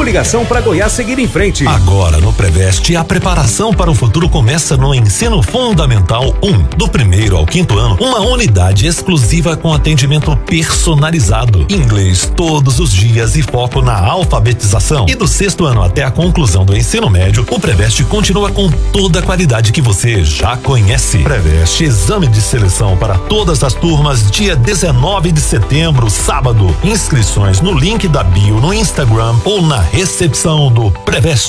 Coligação para Goiás seguir em frente. Agora no Preveste, a preparação para o futuro começa no Ensino Fundamental 1. Do primeiro ao quinto ano, uma unidade exclusiva com atendimento personalizado. Inglês todos os dias e foco na alfabetização. E do sexto ano até a conclusão do ensino médio, o Preveste continua com toda a qualidade que você já conhece. Preveste, exame de seleção para todas as turmas, dia 19 de setembro, sábado. Inscrições no link da bio no Instagram ou na recepção do Preveste.